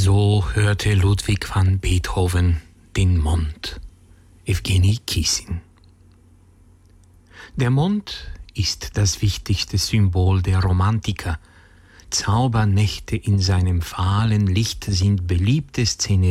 So hörte Ludwig van Beethoven den Mond. Evgeny Kissin. Der Mond ist das wichtigste Symbol der Romantiker. Zaubernächte in seinem fahlen Licht sind beliebte Szenerien